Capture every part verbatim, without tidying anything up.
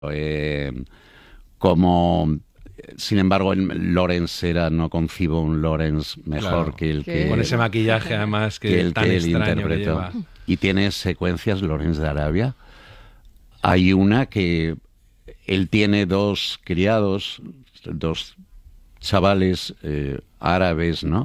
Eh, como, sin embargo, el Lawrence era, no concibo un Lawrence mejor Claro, que el que... que... Con ese maquillaje, además, que, que el tan que él extraño interpretó. que lleva. Y tiene secuencias, Lawrence de Arabia. Hay una que él tiene dos criados, dos chavales eh, árabes, ¿no?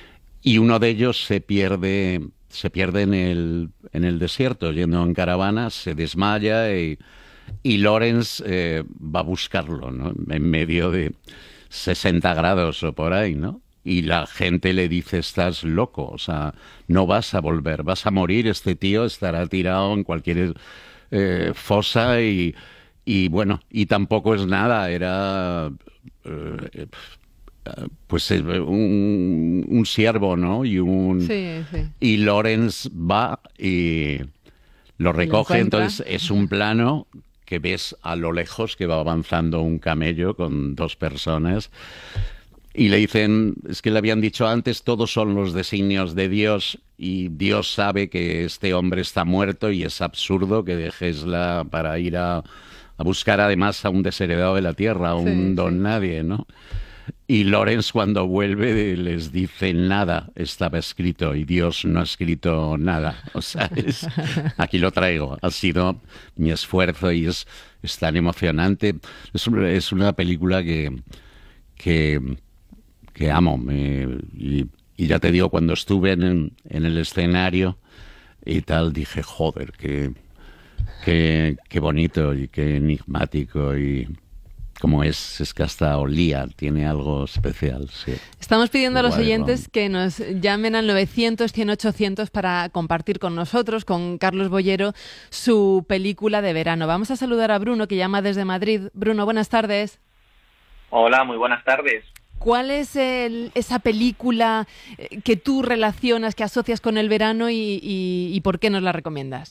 Y uno de ellos se pierde, se pierde en el, en el desierto, yendo en caravana, se desmaya y, y Lawrence eh, va a buscarlo, ¿no? En medio de sesenta grados o por ahí, ¿no? Y la gente le dice, estás loco, o sea, no vas a volver, vas a morir, este tío estará tirado en cualquier eh, fosa y, y bueno, y tampoco es nada, era... Eh, pues un, un siervo, ¿no? Y un sí, sí. y Lawrence va y lo recoge, lo entonces es un plano que ves a lo lejos que va avanzando un camello con dos personas y le dicen, es que le habían dicho antes, todos son los designios de Dios y Dios sabe que este hombre está muerto y es absurdo que dejes la para ir a, a buscar además a un desheredado de la tierra, a un sí, don sí. nadie, ¿no? Y Lawrence cuando vuelve les dice nada estaba escrito y Dios no ha escrito nada. O sea, es, aquí lo traigo. Ha sido mi esfuerzo y es, es tan emocionante. Es, es una película que, que, que amo. Me, y, y ya te digo, cuando estuve en, en el escenario y tal, dije, joder, qué, qué, qué bonito y qué enigmático y... como es, es que hasta olía, tiene algo especial, sí. Estamos pidiendo a los Guay, oyentes ¿no? que nos llamen al novecientos, cien, ochocientos para compartir con nosotros, con Carlos Boyero, su película de verano. Vamos a saludar a Bruno, que llama desde Madrid. Bruno, buenas tardes. Hola, muy buenas tardes. ¿Cuál es el, esa película que tú relacionas, que asocias con el verano y, y, y por qué nos la recomiendas?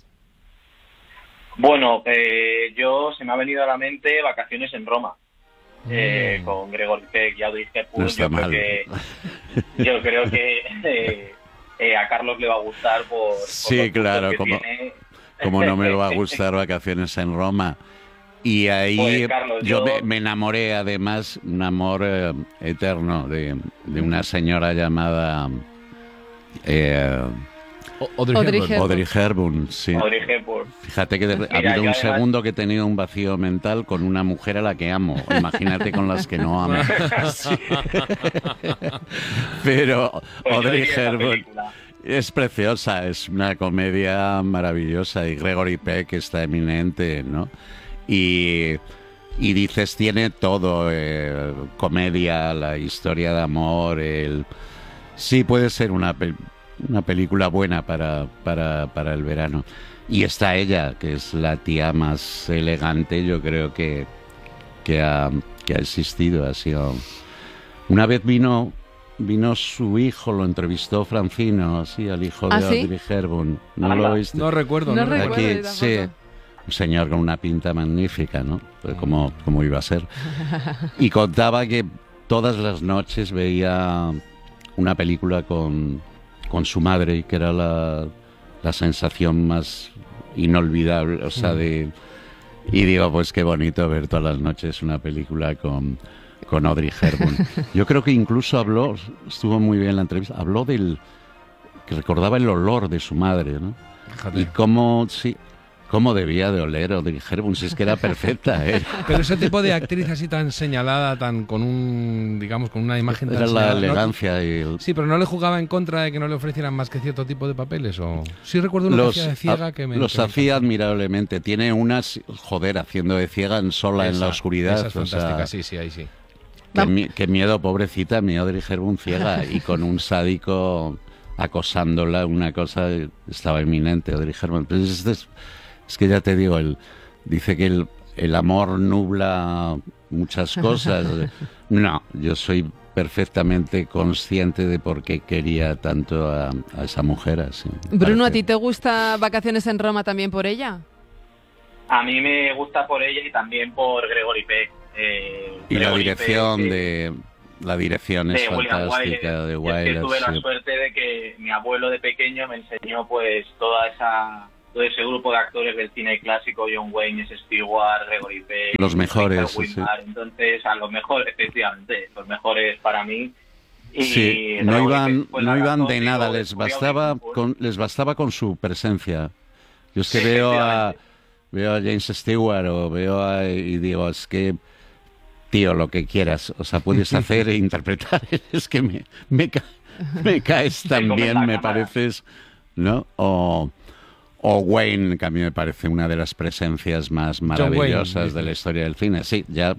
Bueno, eh, yo se me ha venido a la mente Vacaciones en Roma, eh, con Gregory Peck y Audrey Hepburn. No está yo, mal. creo que, yo creo que eh, eh, a Carlos le va a gustar por, por Sí, los puntos claro, que como, tiene. como no me va a gustar Vacaciones en Roma. Y ahí Pues, Carlos, yo, yo- Me, me enamoré, además, un amor eh, eterno de, de una señora llamada eh, Audrey Audrey Hepburn. Hepburn. Audrey Hepburn. Sí. Audrey Hepburn. Fíjate que de- ha Mira, habido yo un además- segundo que he tenido un vacío mental con una mujer a la que amo. Imagínate con las que no amo. Sí. Pero Pues yo Audrey diría esa Hepburn película. es preciosa, es una comedia maravillosa y Gregory Peck está eminente, ¿no? Y, y dices, tiene todo, eh, comedia, la historia de amor, el... Sí, puede ser una, pe- una película buena para, para, para el verano. Y está ella, que es la tía más elegante, yo creo que, que, ha, que ha existido. Ha sido... Una vez vino, vino su hijo, lo entrevistó Francino, así, al hijo de ¿Ah, sí? Audrey Hepburn. ¿No Anda. lo oíste? No recuerdo, No no, recuerdo. recuerdo. Aquí, yo sí, tampoco. un señor con una pinta magnífica, ¿no? Pues como, como iba a ser. Y contaba que todas las noches veía una película con, con su madre y que era la, la sensación más inolvidable, o sea, de... Y digo, pues qué bonito ver todas las noches una película con, con Audrey Hepburn. Yo creo que incluso habló, estuvo muy bien la entrevista, habló del... que recordaba el olor de su madre, ¿no? Fíjate. Y cómo, sí, cómo debía de oler Audrey Hepburn, si es que era perfecta, ¿eh? Pero ese tipo de actriz así tan señalada, tan con un, digamos, con una imagen tan Era la señalada, ¿no? elegancia y el... Sí, pero ¿no le jugaba en contra de que no le ofrecieran más que cierto tipo de papeles? O sí recuerdo una Los, que hacía de ciega que me... los que me hacía encantó. admirablemente. Tiene unas, joder, haciendo de ciega en sola en la Esa- oscuridad. Esa es o sea, fantástica, sí, sí, ahí sí. qué, mi- qué miedo, pobrecita, mi Audrey Hepburn ciega y con un sádico acosándola, una cosa estaba inminente, Audrey Hepburn. Pero es, es- es que ya te digo, el, dice que el, el amor nubla muchas cosas. No, yo soy perfectamente consciente de por qué quería tanto a, a esa mujer así. Bruno, ¿a Parece- ti te gusta Vacaciones en Roma también por ella? A mí me gusta por ella y también por Gregory Peck. Eh, Y la Gregory dirección Peck, eh, de... La dirección es de William fantástica, Wyler. de Y es Wyler. que tuve la Sí. suerte de que mi abuelo de pequeño me enseñó pues toda esa todo ese grupo de actores del cine clásico, John Wayne, Stewart, Gregory Peck, los mejores, Richard Widmark, sí. Entonces, a los mejores, efectivamente, los mejores para mí. Y sí, no iban, no iban de nada, les bastaba con, les bastaba con su presencia. Yo es que sí, veo a veo a James Stewart o veo a, y digo, es que tío, lo que quieras, o sea, puedes hacer e interpretar, es que me, me, ca, me caes tan bien, me pareces, ¿no? O, o Wayne, que a mí me parece una de las presencias más maravillosas de la historia del cine. Sí, ya,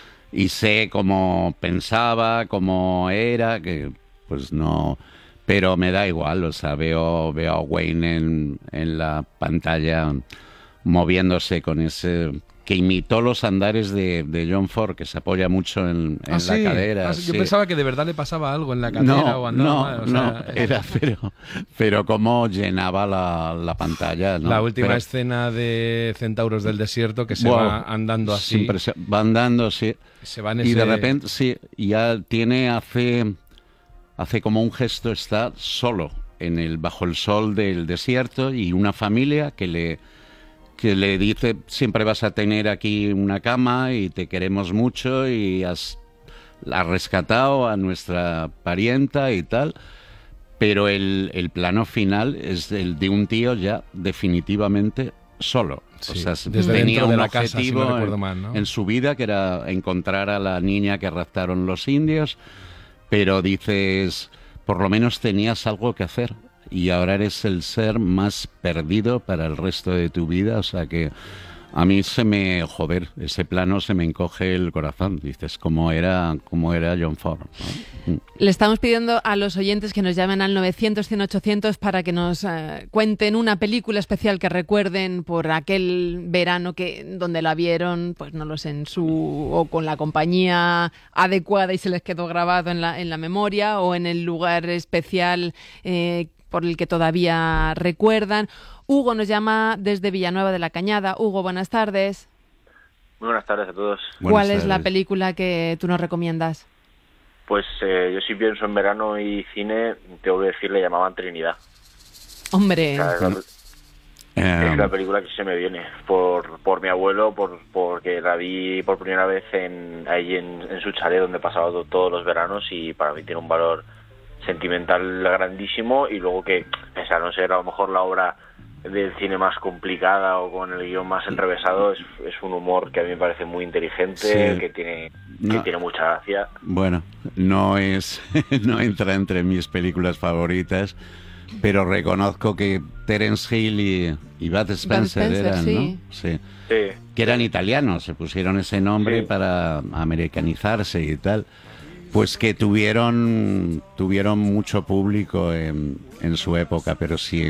y sé cómo pensaba, cómo era, que pues no, pero me da igual, o sea, veo, veo a Wayne en, en la pantalla moviéndose con ese... que imitó los andares de, de John Ford, que se apoya mucho en, en ¿Ah, la sí? cadera. Ah, sí. Yo pensaba que de verdad le pasaba algo en la cadera no, o andaba no, mal. O no, sea, era, pero, pero cómo llenaba la, la pantalla. ¿no? La última pero, escena de Centauros del Desierto, que se wow, va andando así. Va andando, sí. Se va en y ese... de repente, sí, ya tiene, hace, hace como un gesto, está solo en el, bajo el sol del desierto y una familia que le... que le dice, siempre vas a tener aquí una cama y te queremos mucho y has, has rescatado a nuestra parienta y tal, pero el, el plano final es el de un tío ya definitivamente solo. Sí, o sea, desde tenía dentro de un la casa, si no recuerdo en, mal, ¿no? en su vida, que era encontrar a la niña que raptaron los indios, pero dices, por lo menos tenías algo que hacer. Y ahora eres el ser más perdido para el resto de tu vida, o sea que a mí se me, joder, ese plano se me encoge el corazón, dices, cómo era, cómo era John Ford, ¿no? Le estamos pidiendo a los oyentes que nos llamen al novecientos, cien, ochocientos para que nos eh, cuenten una película especial que recuerden por aquel verano que donde la vieron, pues no lo sé, en su o con la compañía adecuada y se les quedó grabado en la en la memoria, o en el lugar especial eh, por el que todavía recuerdan. Hugo nos llama desde Villanueva de la Cañada. Hugo, buenas tardes. Muy buenas tardes a todos. ¿Cuál Buenas es tardes. la película que tú nos recomiendas? Pues eh, yo si pienso en verano y cine, tengo que decir, le llamaban Trinidad. Hombre, O sea, es, la, es la película que se me viene por por mi abuelo, por porque la vi por primera vez en ahí en, en su chalet donde he pasado todos los veranos, y para mí tiene un valor sentimental grandísimo. Y luego que, pese a no ser a lo mejor la obra del cine más complicada o con el guión más enrevesado, es, es un humor que a mí me parece muy inteligente, sí. que tiene No. que tiene mucha gracia. Bueno, no es, no entra entre mis películas favoritas, pero reconozco que Terence Hill y, y Bud Spencer, Spencer, eran, sí. ¿no? Sí. Sí. Que eran italianos, se pusieron ese nombre Sí. para americanizarse y tal. Pues que tuvieron tuvieron mucho público en, en su época, pero si,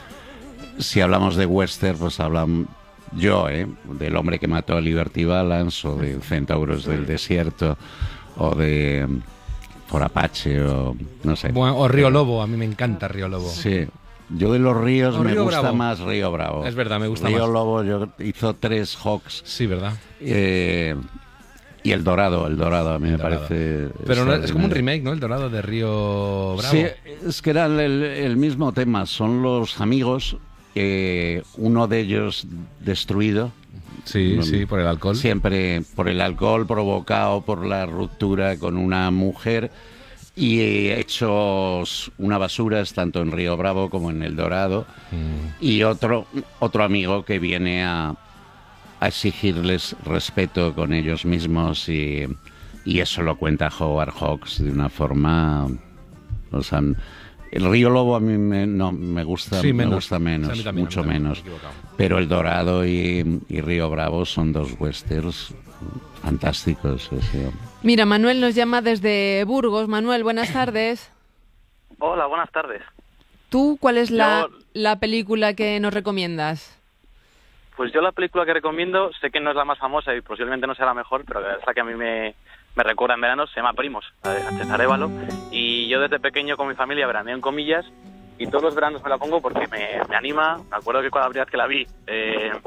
si hablamos de western, pues hablamos yo, ¿eh? del hombre que mató a Liberty Balance, o de Centauros del Desierto, o de Por Apache, o no sé. Bueno, o Río Lobo, a mí me encanta Río Lobo. Sí. Yo de los ríos O me Río gusta Bravo. más Río Bravo. Es verdad, me gusta Río más. Lobo yo, hizo tres Hawks. Sí, ¿verdad? Eh, y El Dorado, El Dorado a mí me Dorado. parece... Pero no, es como un extraordinario. remake, ¿no? El Dorado de Río Bravo. Sí, es que era el, el mismo tema. Son los amigos, eh, uno de ellos destruido. Sí, Mm, sí, por el alcohol. Siempre por el alcohol provocado por la ruptura con una mujer, y eh, hechos una basura tanto en Río Bravo como en El Dorado. Mm. Y otro, otro amigo que viene a, a exigirles respeto con ellos mismos, y, y eso lo cuenta Howard Hawks de una forma... O sea, el Río Lobo a mí me, no, me gusta, Sí, me menos. gusta menos, Sí, a mí también, mucho a mí también, menos. me he equivocado. Pero El Dorado y, y Río Bravo son dos westerns fantásticos. o sea. mira, Manuel nos llama desde Burgos. Manuel, buenas tardes. Hola, buenas tardes. ¿Tú cuál es la, Yo- la película que nos recomiendas? Pues yo la película que recomiendo, sé que no es la más famosa y posiblemente no sea la mejor, pero es la que a mí me, me recuerda en verano, se llama Primos, la de Sánchez Arévalo. Y yo desde pequeño con mi familia veraneo en comillas, y todos los veranos me la pongo porque me, me anima. Me acuerdo que cuando la primera vez que la vi, eh,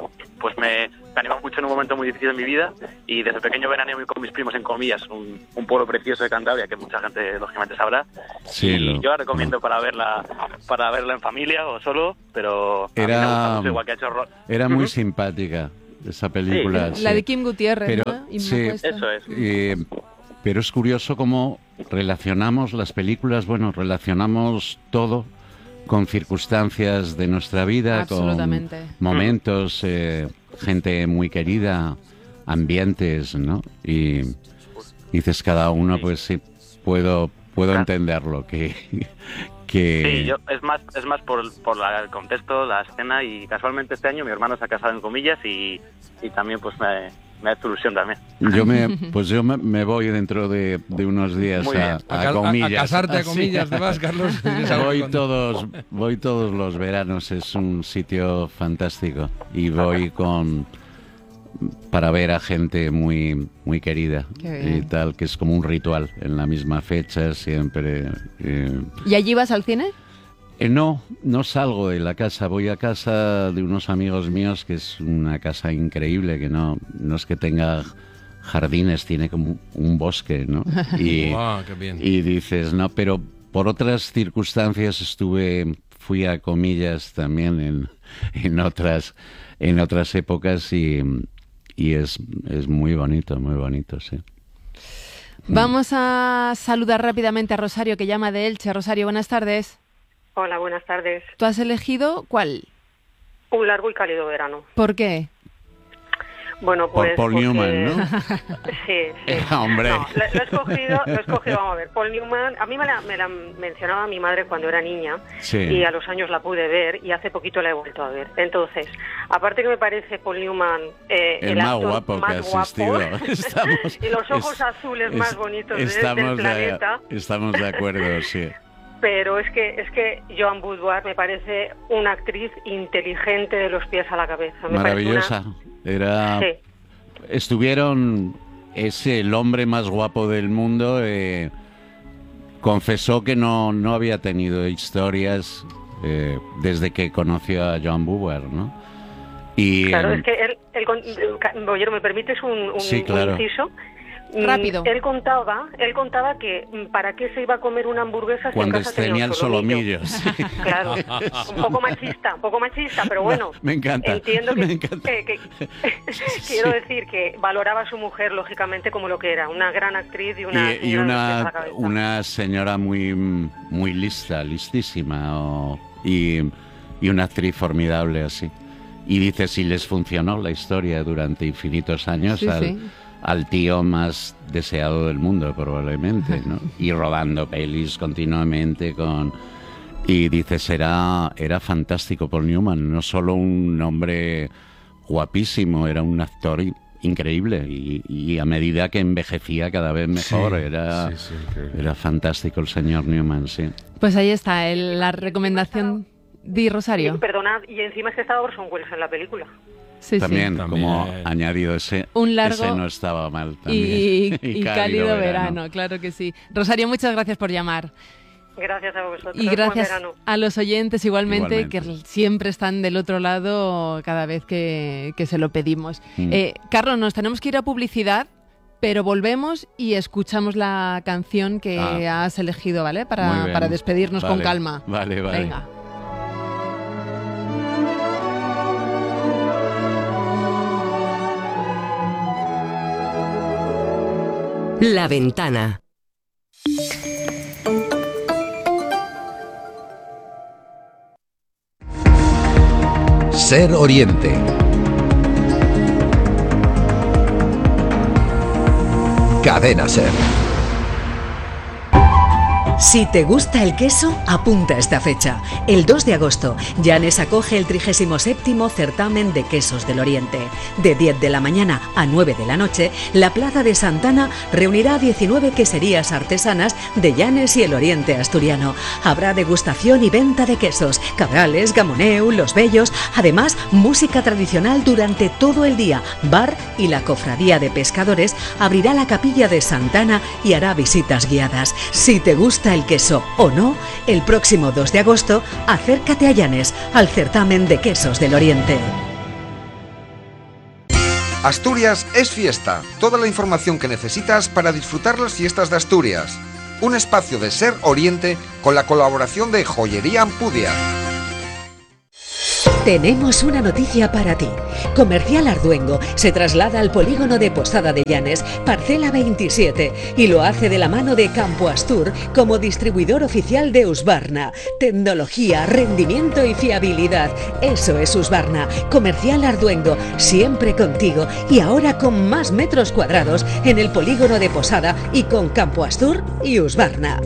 pues me, me animó mucho en un momento muy difícil de mi vida, y desde pequeño veraneo con mis primos en Comillas, un, un pueblo precioso de Cantabria que mucha gente lógicamente sabrá. Sí, y lo, yo la recomiendo no. para verla para verla en familia o solo, pero era, a mí me gusta mucho, igual que ha hecho Ro- era muy uh-huh. simpática esa película. Sí. Sí. La de Kim Gutiérrez, pero, ¿no? Sí, eso es. Eh, pero es curioso cómo relacionamos las películas, bueno, relacionamos todo con circunstancias de nuestra vida, con momentos, eh, gente muy querida, ambientes, ¿no? Y dices cada uno, pues sí, puedo puedo claro. entenderlo, que... que... Sí, yo, es más es más por, por la, el contexto, la escena, y casualmente este año mi hermano se ha casado en Comillas y, y también pues me... me hace ilusión también. Yo me, pues yo me, me voy dentro de, de unos días a, a, a Comillas. A, a casarte a Comillas, ¿te vas, Carlos? Voy todos, voy todos los veranos, es un sitio fantástico y voy con para ver a gente muy muy querida y tal, que es como un ritual en la misma fecha siempre. Eh. ¿Y allí vas al cine? Eh, no, no salgo de la casa, voy a casa de unos amigos míos, que es una casa increíble, que no, no es que tenga jardines, tiene como un bosque, ¿no? Y, wow, qué bien. Y dices, no, pero por otras circunstancias estuve, fui a Comillas también en, en otras en otras épocas y, y es, es muy bonito, muy bonito, sí. Vamos a saludar rápidamente a Rosario, que llama de Elche. Rosario, buenas tardes. Hola, buenas tardes. ¿Tú has elegido cuál? Un largo y cálido verano. ¿Por qué? Bueno, pues... Por Paul porque... Newman, ¿no? Sí, sí. Eh, hombre. No, lo, lo, he escogido, lo he escogido, vamos a ver, Paul Newman, a mí me la, me la mencionaba mi madre cuando era niña, sí. Y a los años la pude ver y hace poquito la he vuelto a ver. Entonces, aparte que me parece Paul Newman eh, el, el más actor guapo más que ha asistido. Guapo, estamos, y los ojos es, azules es, más bonitos estamos de, del planeta. De, estamos de acuerdo, sí. Pero es que es que Joan Boudoir me parece una actriz inteligente de los pies a la cabeza. Me maravillosa. Una... Era... Sí. Estuvieron... Es el hombre más guapo del mundo. Eh, confesó que no, no había tenido historias eh, desde que conoció a Joan Boudoir, ¿no? Y, claro, eh, es que él... él Bollero, ¿me permites un, un, sí, claro. un inciso? Rápido. Él contaba, él contaba que para qué se iba a comer una hamburguesa si cuando en casa tenía el solomillo. Sí. Claro, un poco machista, un poco machista, pero bueno. No, me encanta. Entiendo que, me encanta. que, que quiero sí. decir que valoraba a su mujer lógicamente como lo que era, una gran actriz y una y, y una una señora muy muy lista, listísima, o, y y una actriz formidable así. Y dice si les funcionó la historia durante infinitos años sí, al sí. al tío más deseado del mundo, probablemente, ¿no? Y rodando pelis continuamente con... Y dices, era, era fantástico Paul Newman, no solo un hombre guapísimo, era un actor increíble y, y a medida que envejecía cada vez mejor, sí, era, sí, sí, era fantástico el señor Newman, sí. Pues ahí está el, la recomendación de Rosario. Y, perdonad, y encima es que estaba Orson Welles en la película. Sí, también, sí. como también. añadido ese, un largo ese no estaba mal también. Y, y, y cálido, cálido verano. verano, claro que sí. Rosario, muchas gracias por llamar. Gracias a vosotros. Y gracias a los oyentes igualmente, igualmente, que siempre están del otro lado cada vez que, que se lo pedimos. Mm. Eh, Carlos, nos tenemos que ir a publicidad, pero volvemos y escuchamos la canción que ah. has elegido, ¿vale? Para, para despedirnos vale. con calma. Vale, vale. Venga. La Ventana. Ser Oriente. Cadena Ser. Si te gusta el queso, apunta esta fecha. El dos de agosto, Llanes acoge el trigésimo séptimo certamen de quesos del Oriente. De diez de la mañana a nueve de la noche, la Plaza de Santana reunirá a diecinueve queserías artesanas de Llanes y el Oriente asturiano. Habrá degustación y venta de quesos, cabrales, gamoneu, los bellos, además música tradicional durante todo el día. Bar y la Cofradía de Pescadores abrirá la capilla de Santana y hará visitas guiadas. Si te gusta el queso o no, el próximo dos de agosto, acércate a Llanes, al certamen de quesos del Oriente. Asturias es fiesta. Toda la información que necesitas para disfrutar las fiestas de Asturias. Un espacio de Ser Oriente con la colaboración de Joyería Ampudia. Tenemos una noticia para ti. Comercial Arduengo se traslada al polígono de Posada de Llanes, parcela veintisiete, y lo hace de la mano de Campo Astur como distribuidor oficial de Husqvarna. Tecnología, rendimiento y fiabilidad. Eso es Husqvarna. Comercial Arduengo, siempre contigo y ahora con más metros cuadrados en el polígono de Posada y con Campo Astur y Husqvarna.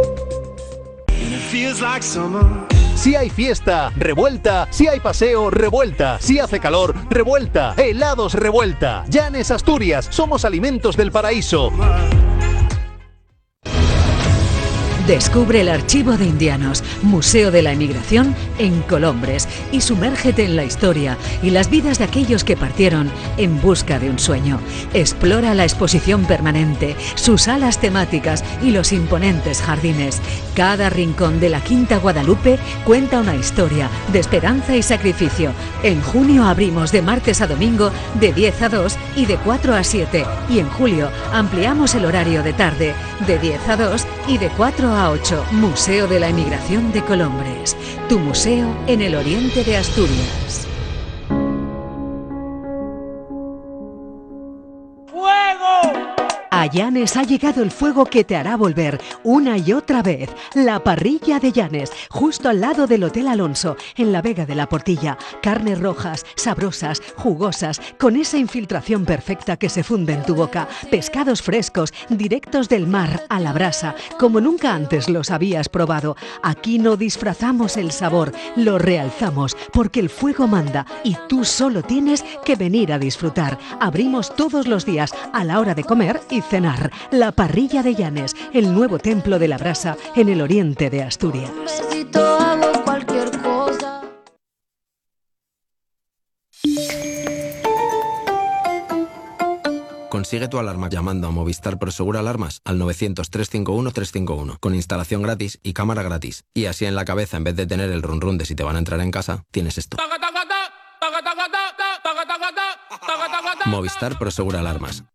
Si hay fiesta, Revuelta. Si hay paseo, Revuelta. Si hace calor, Revuelta. Helados, Revuelta. Llanes, Asturias. Somos alimentos del paraíso. Descubre el Archivo de Indianos, Museo de la Emigración en Colombres, y sumérgete en la historia y las vidas de aquellos que partieron en busca de un sueño. Explora la exposición permanente, sus salas temáticas y los imponentes jardines. Cada rincón de la Quinta Guadalupe cuenta una historia de esperanza y sacrificio. En junio abrimos de martes a domingo de diez a dos y de cuatro a siete, y en julio ampliamos el horario de tarde de diez a dos y de cuatro a ocho. Museo de la Emigración de Colombres, tu museo en el oriente de Asturias. A Llanes ha llegado el fuego que te hará volver una y otra vez. La Parrilla de Llanes, justo al lado del Hotel Alonso, en la Vega de la Portilla. Carnes rojas, sabrosas, jugosas, con esa infiltración perfecta que se funde en tu boca. Pescados frescos, directos del mar a la brasa, como nunca antes los habías probado. Aquí no disfrazamos el sabor, lo realzamos, porque el fuego manda y tú solo tienes que venir a disfrutar. Abrimos todos los días a la hora de comer y cenar. La Parrilla de Llanes, el nuevo templo de la brasa en el oriente de Asturias. Consigue tu alarma llamando a Movistar Prosegur Alarmas al novecientos, trescientos cincuenta y uno, trescientos cincuenta y uno, con instalación gratis y cámara gratis. Y así en la cabeza, en vez de tener el run run de si te van a entrar en casa, tienes esto. Movistar Prosegur Alarmas.